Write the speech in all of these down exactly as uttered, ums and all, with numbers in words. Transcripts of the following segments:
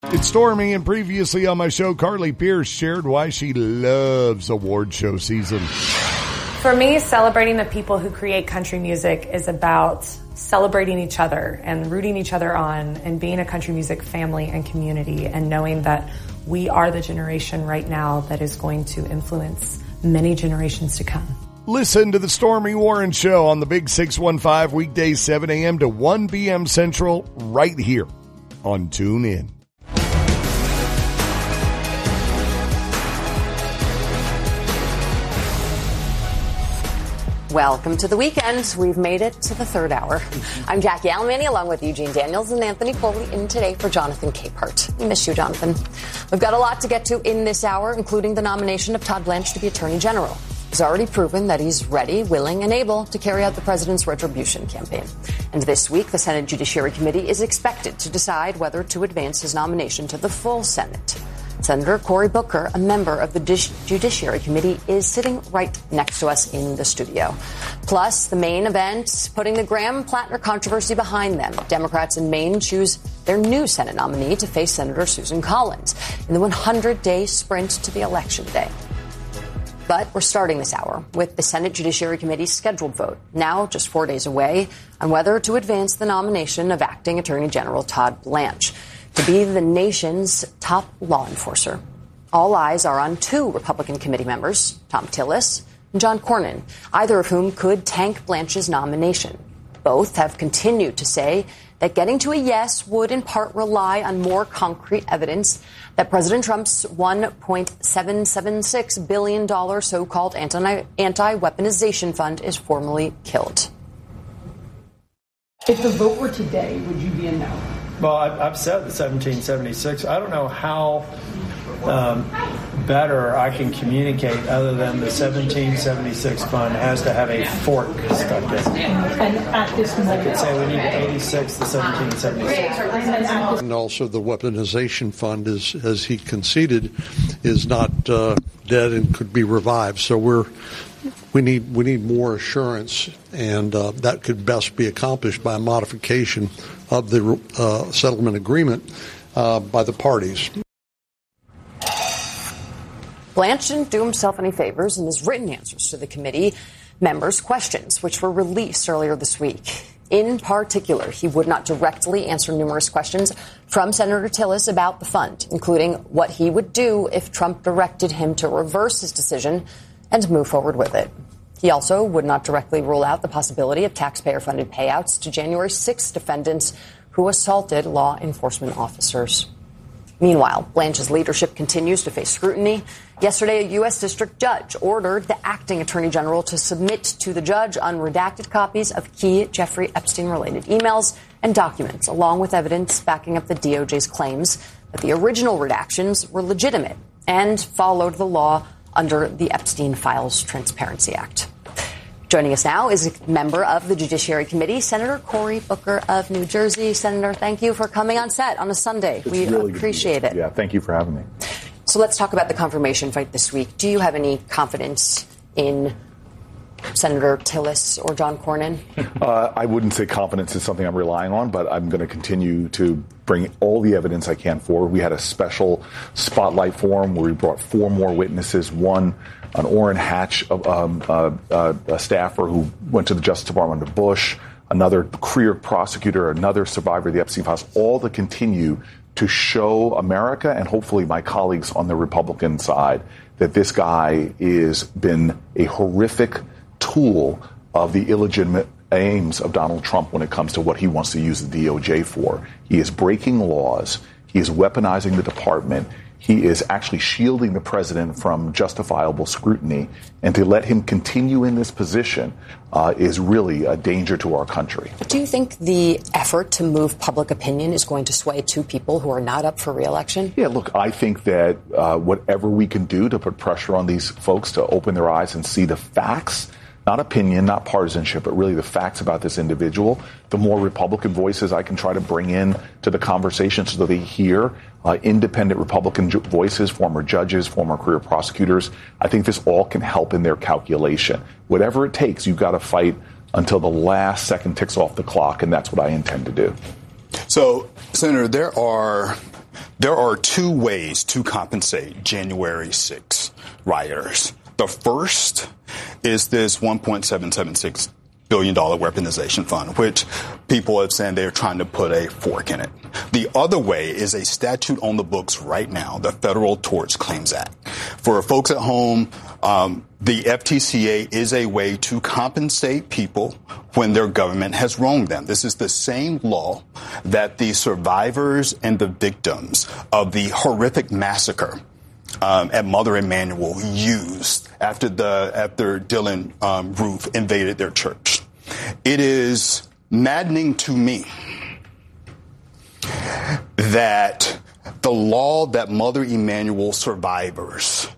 It's Stormy, and previously on my show, Carly Pierce shared why she loves award show season. For me, celebrating the people who create country music is about celebrating each other and rooting each other on and being a country music family and community and knowing that we are the generation right now that is going to influence many generations to come. Listen to the Stormy Warren Show on the Big six one five, weekdays seven a.m. to one p.m. Central, right here on TuneIn. Welcome to the weekend. We've made it to the third hour. I'm Jackie Alamany, along with Eugene Daniels and Anthony Foley, in today for Jonathan Capehart. We miss you, Jonathan. We've got a lot to get to in this hour, including the nomination of Todd Blanche to be Attorney General. He's already proven that he's ready, willing, and able to carry out the president's retribution campaign. And this week, the Senate Judiciary Committee is expected to decide whether to advance his nomination to the full Senate. Senator Cory Booker, a member of the Judiciary Committee, is sitting right next to us in the studio. Plus, the main event, putting the Graham-Plattner controversy behind them. Democrats in Maine choose their new Senate nominee to face Senator Susan Collins in the hundred-day sprint to the election day. But we're starting this hour with the Senate Judiciary Committee's scheduled vote, now just four days away, on whether to advance the nomination of Acting Attorney General Todd Blanche to be the nation's top law enforcer. All eyes are on two Republican committee members, Thom Tillis and John Cornyn, either of whom could tank Blanche's nomination. Both have continued to say that getting to a yes would in part rely on more concrete evidence that President Trump's one point seven seven six billion dollars so-called anti- anti-weaponization fund is formally killed. If the vote were today, would you be a no? Well, I've said the seventeen seventy-six. I don't know how um, better I can communicate other than the seventeen seventy-six fund has to have a fork stuck in it. And at this moment, I could say we need to eighty-six the seventeen seventy-six. And also the weaponization fund, is, as he conceded, is not uh, dead and could be revived. So we're we need we need more assurance, and uh, that could best be accomplished by a modification of the uh, settlement agreement uh, by the parties. Blanche didn't do himself any favors in his written answers to the committee members' questions, which were released earlier this week. In particular, he would not directly answer numerous questions from Senator Tillis about the fund, including what he would do if Trump directed him to reverse his decision and move forward with it. He also would not directly rule out the possibility of taxpayer-funded payouts to January sixth defendants who assaulted law enforcement officers. Meanwhile, Blanche's leadership continues to face scrutiny. Yesterday, a U S district judge ordered the acting attorney general to submit to the judge unredacted copies of key Jeffrey Epstein-related emails and documents, along with evidence backing up the D O J's claims that the original redactions were legitimate and followed the law under the Epstein Files Transparency Act. Joining us now is a member of the Judiciary Committee, Senator Cory Booker of New Jersey. Senator, thank you for coming on set on a Sunday. It's we really appreciate it. Yeah, thank you for having me. So let's talk about the confirmation fight this week. Do you have any confidence in Senator Tillis or John Cornyn? Uh, I wouldn't say confidence is something I'm relying on, but I'm going to continue to bring all the evidence I can forward. We had a special spotlight forum where we brought four more witnesses. One, an Orrin Hatch um, uh, uh, a staffer who went to the Justice Department under Bush, another career prosecutor, another survivor of the Epstein Files, all to continue to show America and hopefully my colleagues on the Republican side that this guy has been a horrific tool of the illegitimate aims of Donald Trump when it comes to what he wants to use the D O J for. He is breaking laws. He is weaponizing the department. He is actually shielding the president from justifiable scrutiny. And to let him continue in this position uh, is really a danger to our country. But do you think the effort to move public opinion is going to sway two people who are not up for re-election? Yeah, look, I think that uh, whatever we can do to put pressure on these folks to open their eyes and see the facts, not opinion, not partisanship, but really the facts about this individual, the more Republican voices I can try to bring in to the conversation so that they hear uh, independent Republican ju- voices, former judges, former career prosecutors. I think this all can help in their calculation. Whatever it takes, you've got to fight until the last second ticks off the clock, and that's what I intend to do. So, Senator, there are There are two ways to compensate January sixth rioters. The first is this one point seven seven six billion dollars weaponization fund, which people have said they're trying to put a fork in it. The other way is a statute on the books right now, the Federal Tort Claims Act. For folks at home, um, the F T C A is a way to compensate people when their government has wronged them. This is the same law that the survivors and the victims of the horrific massacre Um, at Mother Emanuel used after the after Dylan um, Roof invaded their church. It is maddening to me that the law that Mother Emanuel survivors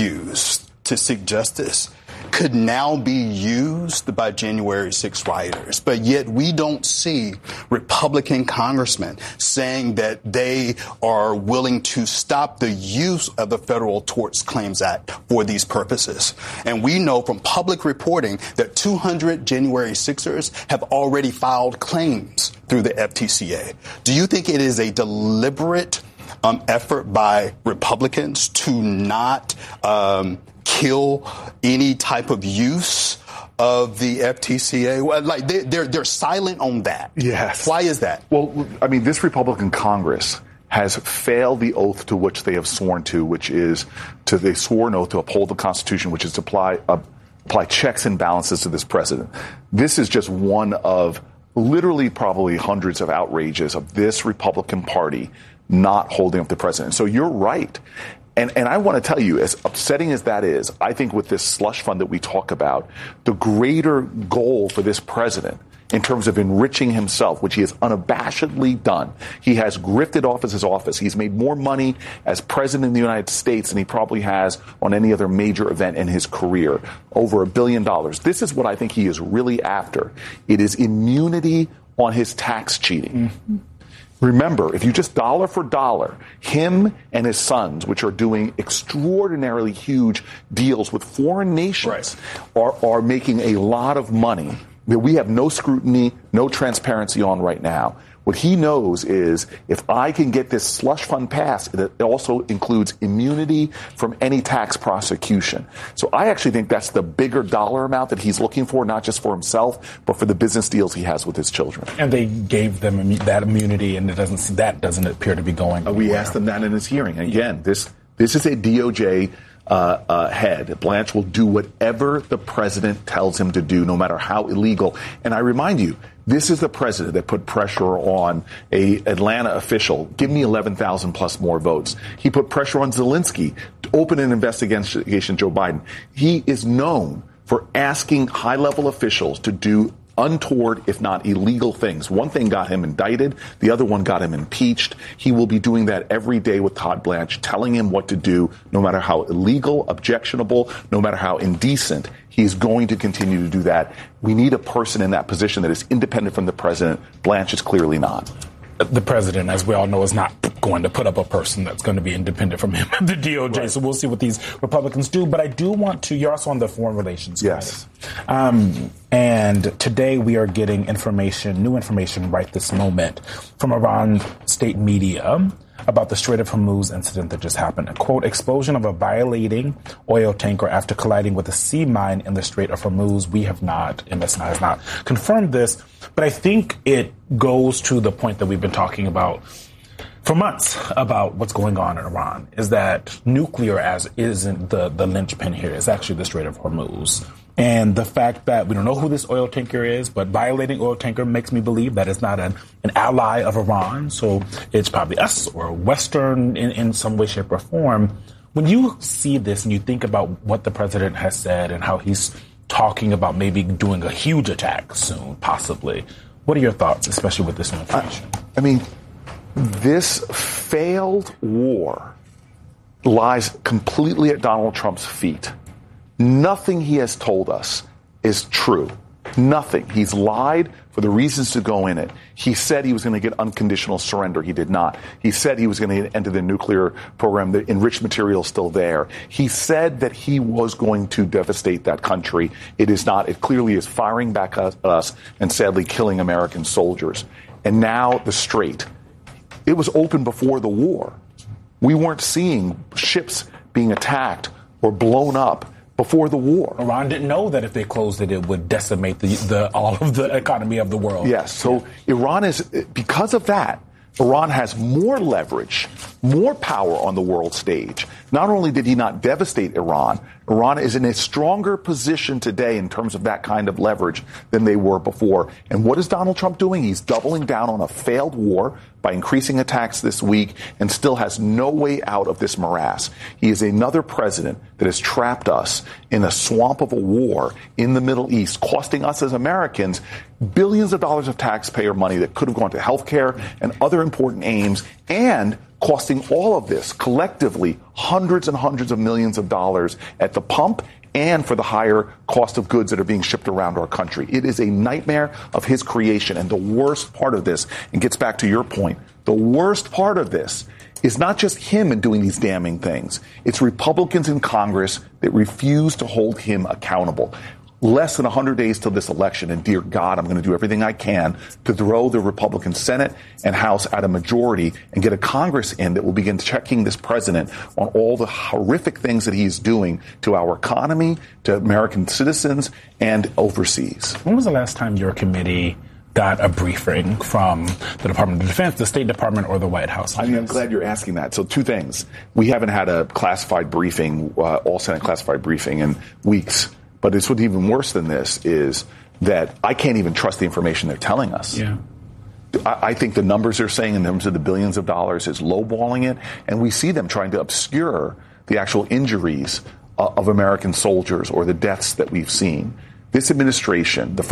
used to seek justice could now be used by January sixth rioters. But yet we don't see Republican congressmen saying that they are willing to stop the use of the Federal Tort Claims Act for these purposes. And we know from public reporting that two hundred January sixers have already filed claims through the F T C A. Do you think it is a deliberate um, effort by Republicans to not um, kill any type of use of the F T C A? Well, like they, they're they're silent on that. Yes. Why is that? Well, I mean, this Republican Congress has failed the oath to which they have sworn to, which is to they swore an oath to uphold the Constitution, which is to apply uh, apply checks and balances to this president. This is just one of literally probably hundreds of outrages of this Republican Party not holding up the president. So you're right. And, and I want to tell you, as upsetting as that is, I think with this slush fund that we talk about, the greater goal for this president in terms of enriching himself, which he has unabashedly done. He has grifted off as his office. He's made more money as president of the United States than he probably has on any other major event in his career, over a billion dollars. This is what I think he is really after. It is immunity on his tax cheating. Mm-hmm. Remember, if you just dollar for dollar, him and his sons, which are doing extraordinarily huge deals with foreign nations, right, are, are making a lot of money that we have no scrutiny, no transparency on right now. What he knows is if I can get this slush fund passed, it also includes immunity from any tax prosecution. So I actually think that's the bigger dollar amount that he's looking for, not just for himself, but for the business deals he has with his children. And they gave them that immunity, and it doesn't that doesn't appear to be going uh, We asked them that in his hearing. Again, this this is a D O J Uh, uh, head. Blanche will do whatever the president tells him to do, no matter how illegal. And I remind you, this is the president that put pressure on a Atlanta official. Give me eleven thousand plus more votes. He put pressure on Zelensky to open an investigation against Joe Biden. He is known for asking high-level officials to do untoward, if not illegal things. One thing got him indicted. The other one got him impeached. He will be doing that every day with Todd Blanche, telling him what to do, no matter how illegal, objectionable, no matter how indecent. He is going to continue to do that. We need a person in that position that is independent from the president. Blanche is clearly not. The president, as we all know, is not going to put up a person that's going to be independent from him, the D O J. Right. So we'll see what these Republicans do. But I do want to, you're also on the foreign relations side. Yes. Um, and today we are getting information, new information right this moment from Iran state media about the Strait of Hormuz incident that just happened. A quote, explosion of a violating oil tanker after colliding with a sea mine in the Strait of Hormuz. We have not, M S N I has not confirmed this, but I think it goes to the point that we've been talking about for months about what's going on in Iran, is that nuclear as isn't the, the linchpin here. It's actually the Strait of Hormuz. And the fact that we don't know who this oil tanker is, but violating oil tanker makes me believe that it's not an, an ally of Iran. So it's probably us or Western in, in some way, shape, or form. When you see this and you think about what the president has said and how he's talking about maybe doing a huge attack soon, possibly, what are your thoughts, especially with this new information? I, I mean, this failed war lies completely at Donald Trump's feet. Nothing he has told us is true. Nothing. He's lied for the reasons to go in it. He said he was going to get unconditional surrender. He did not. He said he was going to enter the nuclear program. The enriched material is still there. He said that he was going to devastate that country. It is not. It clearly is firing back at us and sadly killing American soldiers. And now the Strait. It was open before the war. We weren't seeing ships being attacked or blown up before the war. Iran didn't know that if they closed it, it would decimate the, the all of the economy of the world. Yes. So Iran is, because of that, Iran has more leverage, more power on the world stage. Not only did he not devastate Iran, Iran is in a stronger position today in terms of that kind of leverage than they were before. And what is Donald Trump doing? He's doubling down on a failed war by increasing attacks this week and still has no way out of this morass. He is another president that has trapped us in a swamp of a war in the Middle East, costing us as Americans billions of dollars of taxpayer money that could have gone to health care and other important aims, and costing all of this collectively hundreds and hundreds of millions of dollars at the pump and for the higher cost of goods that are being shipped around our country. It is a nightmare of his creation. And the worst part of this, and gets back to your point, the worst part of this is not just him in doing these damning things. It's Republicans in Congress that refuse to hold him accountable. Less than one hundred days till this election, and dear God, I'm going to do everything I can to throw the Republican Senate and House at a majority and get a Congress in that will begin checking this president on all the horrific things that he's doing to our economy, to American citizens, and overseas. When was the last time your committee got a briefing from the Department of Defense, the State Department, or the White House? I mean, I'm glad you're asking that. So two things. We haven't had a classified briefing, uh, all Senate classified briefing in weeks. But it's what's even worse than this is that I can't even trust the information they're telling us. Yeah. I, I think the numbers they're saying in terms of the billions of dollars is lowballing it. And we see them trying to obscure the actual injuries uh, of American soldiers or the deaths that we've seen. This administration, the